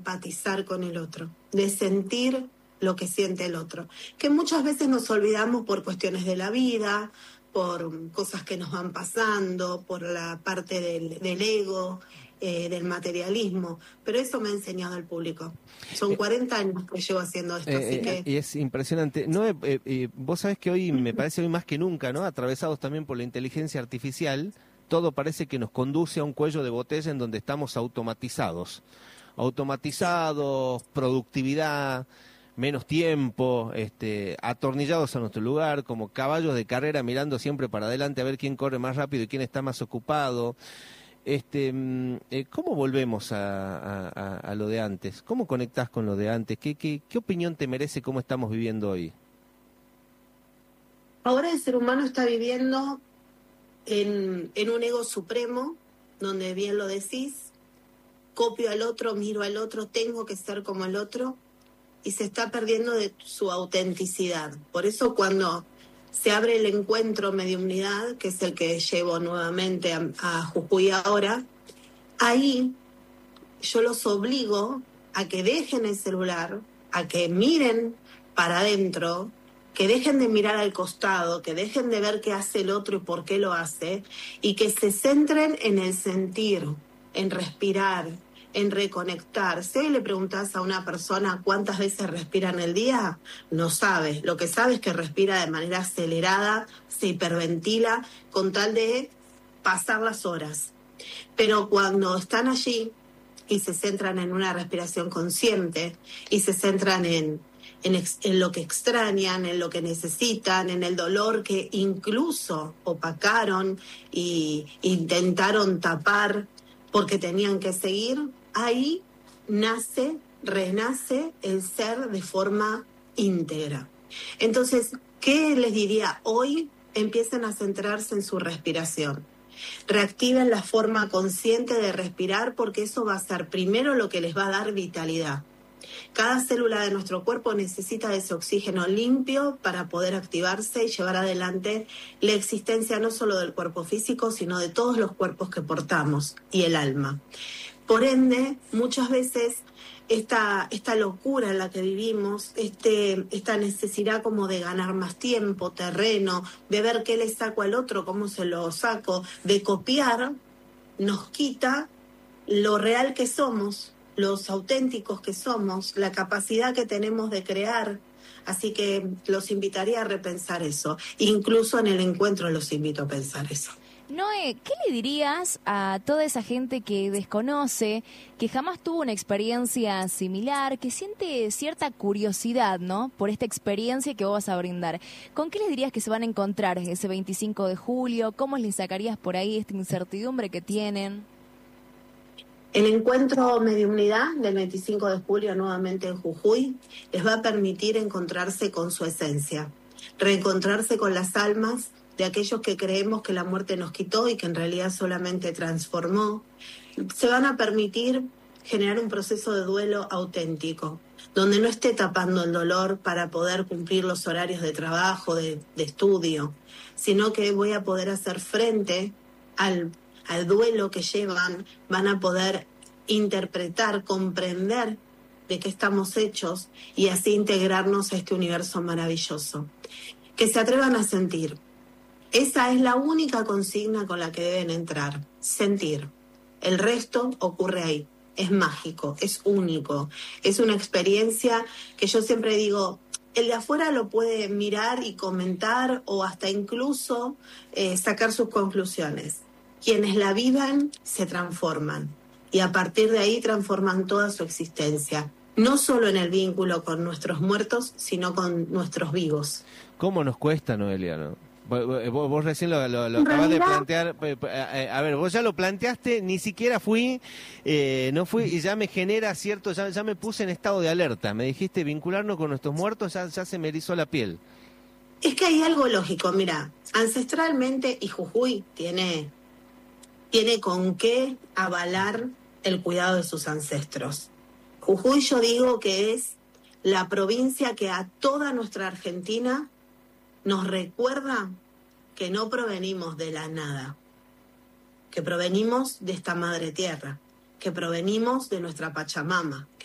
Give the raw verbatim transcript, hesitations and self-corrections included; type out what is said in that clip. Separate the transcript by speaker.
Speaker 1: empatizar con el otro, de sentir lo que siente el otro, que muchas veces nos olvidamos por cuestiones de la vida, por cosas que nos van pasando, por la parte del, del ego, eh, del materialismo, pero eso me ha enseñado el público. Son cuarenta años que llevo haciendo esto,
Speaker 2: Eh,
Speaker 1: así
Speaker 2: eh,
Speaker 1: que...
Speaker 2: Y es impresionante. No, eh, eh, vos sabés que hoy, me parece hoy más que nunca, ¿no? Atravesados también por la inteligencia artificial, todo parece que nos conduce a un cuello de botella en donde estamos automatizados. Automatizados, productividad, menos tiempo, este, atornillados a nuestro lugar, como caballos de carrera mirando siempre para adelante a ver quién corre más rápido y quién está más ocupado. Este, eh, ¿Cómo volvemos a, a, a lo de antes? ¿Cómo conectás con lo de antes? ¿Qué, qué, qué opinión te merece cómo estamos viviendo hoy?
Speaker 1: Ahora el ser humano está viviendo en, en un ego supremo, donde bien lo decís, copio al otro, miro al otro, tengo que ser como el otro, y se está perdiendo de su autenticidad. Por eso cuando se abre el encuentro Mediumnidad, que es el que llevo nuevamente a, a Jujuy ahora, ahí yo los obligo a que dejen el celular, a que miren para adentro, que dejen de mirar al costado, que dejen de ver qué hace el otro y por qué lo hace, y que se centren en el sentir, en respirar, en reconectar. Si hoy le preguntás a una persona cuántas veces respira en el día, no sabe. Lo que sabe es que respira de manera acelerada, se hiperventila con tal de pasar las horas. Pero cuando están allí y se centran en una respiración consciente y se centran en, en, ex, en lo que extrañan, en lo que necesitan, en el dolor que incluso opacaron e intentaron tapar porque tenían que seguir, ahí nace, renace el ser de forma íntegra. Entonces, ¿qué les diría hoy? Empiecen a centrarse en su respiración. Reactiven la forma consciente de respirar, porque eso va a ser primero lo que les va a dar vitalidad. Cada célula de nuestro cuerpo necesita de ese oxígeno limpio para poder activarse y llevar adelante la existencia no solo del cuerpo físico, sino de todos los cuerpos que portamos y el alma. Por ende, muchas veces esta, esta locura en la que vivimos, este, esta necesidad como de ganar más tiempo, terreno, de ver qué le saco al otro, cómo se lo saco, de copiar, nos quita lo real que somos, los auténticos que somos, la capacidad que tenemos de crear. Así que los invitaría a repensar eso. Incluso en el encuentro los invito a pensar eso.
Speaker 3: Noé, ¿qué le dirías a toda esa gente que desconoce, que jamás tuvo una experiencia similar, que siente cierta curiosidad, ¿no?, por esta experiencia que vos vas a brindar? ¿Con qué les dirías que se van a encontrar ese veinticinco de julio? ¿Cómo les sacarías por ahí esta incertidumbre que tienen?
Speaker 1: El encuentro Mediumnidad del veinticinco de julio nuevamente en Jujuy les va a permitir encontrarse con su esencia, reencontrarse con las almas de aquellos que creemos que la muerte nos quitó y que en realidad solamente transformó. Se van a permitir generar un proceso de duelo auténtico, donde no esté tapando el dolor para poder cumplir los horarios de trabajo, de, de estudio, sino que voy a poder hacer frente al, al duelo que llevan, van a poder interpretar, comprender de qué estamos hechos y así integrarnos a este universo maravilloso. Que se atrevan a sentir. Esa es la única consigna con la que deben entrar, sentir. El resto ocurre ahí, es mágico, es único, es una experiencia que yo siempre digo, el de afuera lo puede mirar y comentar o hasta incluso eh, sacar sus conclusiones. Quienes la vivan se transforman y a partir de ahí transforman toda su existencia, no solo en el vínculo con nuestros muertos, sino con nuestros vivos.
Speaker 2: ¿Cómo nos cuesta, Noelia, no? Vos, vos recién lo, lo, lo acabas de plantear, a ver, vos ya lo planteaste, ni siquiera fui, eh, no fui y ya me genera cierto, ya, ya me puse en estado de alerta, me dijiste vincularnos con nuestros muertos, ya, ya se me erizó la piel.
Speaker 1: Es que hay algo lógico, mira, ancestralmente, y Jujuy tiene, tiene con qué avalar el cuidado de sus ancestros. Jujuy yo digo que es la provincia que a toda nuestra Argentina nos recuerda que no provenimos de la nada, que provenimos de esta madre tierra, que provenimos de nuestra Pachamama.